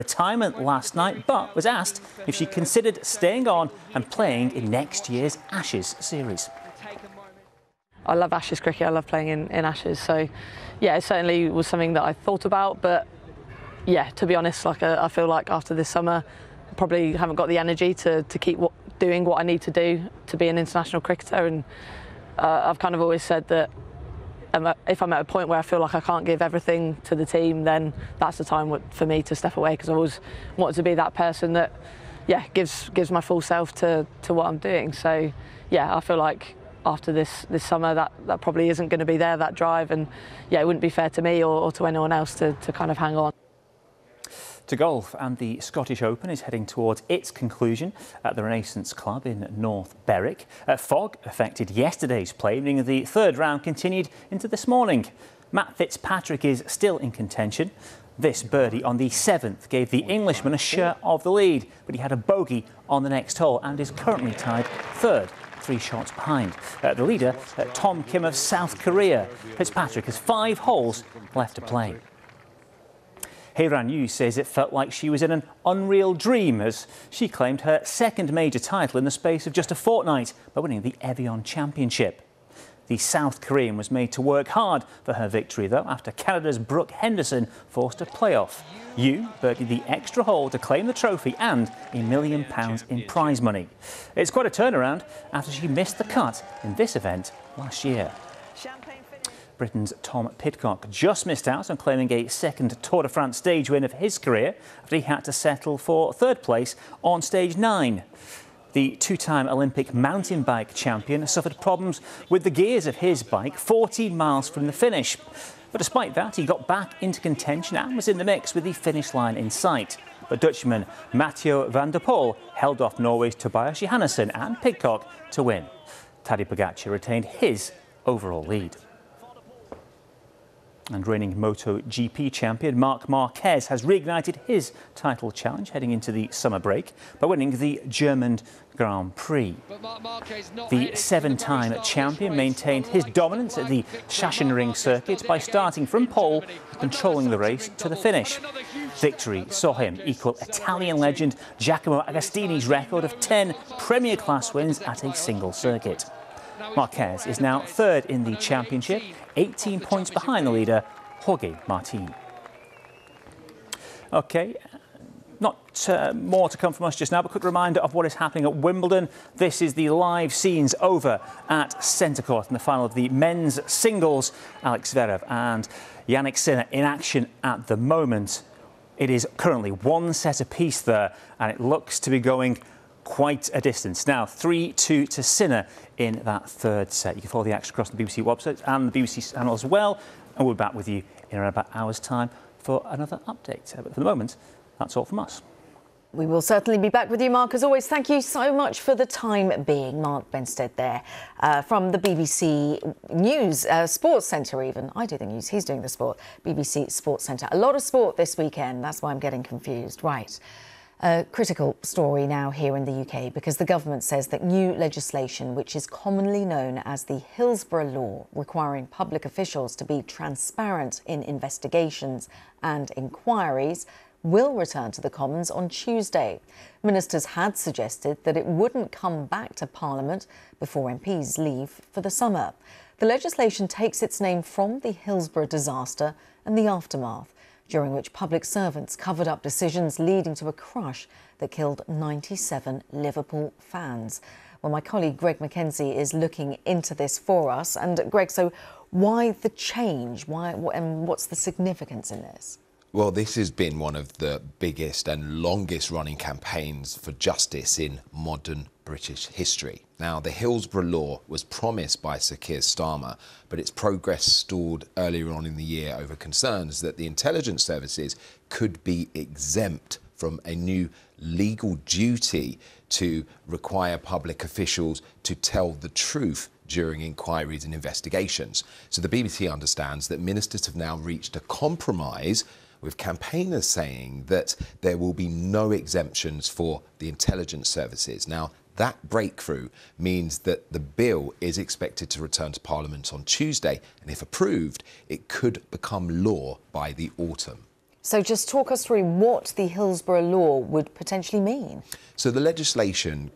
retirement last night, but was asked if she considered staying on and playing in next year's Ashes series. I love Ashes cricket, I love playing in Ashes, so yeah, it certainly was something that I thought about, but yeah, to be honest, I feel like after this summer, I probably haven't got the energy to keep doing what I need to do to be an international cricketer, and I've kind of always said that if I'm at a point where I feel like I can't give everything to the team, then that's the time for me to step away, because I always wanted to be that person that, yeah, gives my full self to what I'm doing. So, yeah, I feel like after this summer, that probably isn't going to be there, that drive, and yeah, it wouldn't be fair to me or to anyone else to kind of hang on. To golf, and the Scottish Open is heading towards its conclusion at the Renaissance Club in North Berwick. Fog affected yesterday's play, meaning the third round continued into this morning. Matt Fitzpatrick is still in contention. This birdie on the 7th gave the Englishman a share of the lead, but he had a bogey on the next hole and is currently tied third, 3 shots behind. The leader, Tom Kim of South Korea. Fitzpatrick has 5 holes left to play. Heiran Yu says it felt like she was in an unreal dream as she claimed her second major title in the space of just a fortnight by winning the Evian Championship. The South Korean was made to work hard for her victory, though, after Canada's Brooke Henderson forced a playoff. Yu birdied the extra hole to claim the trophy and £1 million in prize money. It's quite a turnaround after she missed the cut in this event last year. Britain's Tom Pidcock just missed out on claiming a second Tour de France stage win of his career after he had to settle for third place on stage 9. The 2-time Olympic mountain bike champion suffered problems with the gears of his bike 14 miles from the finish. But despite that, he got back into contention and was in the mix with the finish line in sight. But Dutchman Mathieu van der Poel held off Norway's Tobias Johannesson and Pidcock to win. Tadej Pogacar retained his overall lead. And reigning MotoGP champion Marc Marquez has reignited his title challenge heading into the summer break by winning the German Grand Prix. The 7-time champion maintained his dominance at the Sachsenring circuit by starting from pole and controlling the race to the finish. Victory saw him equal Italian legend Giacomo Agostini's record of 10 Premier Class wins at a single circuit. Marquez is now third in the championship, 18 points behind the leader, Jorge Martin. OK, not more to come from us just now, but a quick reminder of what is happening at Wimbledon. This is the live scenes over at Centre Court in the final of the men's singles. Alex Zverev and Jannik Sinner in action at the moment. It is currently 1 set apiece there, and it looks to be going quite a distance. Now, 3-2 to Sinner in that third set. You can follow the action across the BBC website and the BBC channel as well. And we'll be back with you in around about an hour's time for another update. But for the moment, that's all from us. We will certainly be back with you, Mark. As always, thank you so much for the time being. Mark Benstead there from the BBC News Sports Centre even. I do the news, he's doing the sport. BBC Sports Centre. A lot of sport this weekend. That's why I'm getting confused. Right. A critical story now here in the UK because the government says that new legislation, which is commonly known as the Hillsborough Law, requiring public officials to be transparent in investigations and inquiries, will return to the Commons on Tuesday. Ministers had suggested that it wouldn't come back to Parliament before MPs leave for the summer. The legislation takes its name from the Hillsborough disaster and the aftermath, during which public servants covered up decisions leading to a crush that killed 97 Liverpool fans. Well, my colleague Greg Mackenzie is looking into this for us. And Greg, so why the change? And what's the significance in this? Well, this has been one of the biggest and longest running campaigns for justice in modern British history. Now, the Hillsborough Law was promised by Sir Keir Starmer, but its progress stalled earlier on in the year over concerns that the intelligence services could be exempt from a new legal duty to require public officials to tell the truth during inquiries and investigations. So the BBC understands that ministers have now reached a compromise with campaigners saying that there will be no exemptions for the intelligence services. Now, that breakthrough means that the bill is expected to return to Parliament on Tuesday, and if approved, it could become law by the autumn. So just talk us through what the Hillsborough law would potentially mean. So the legislation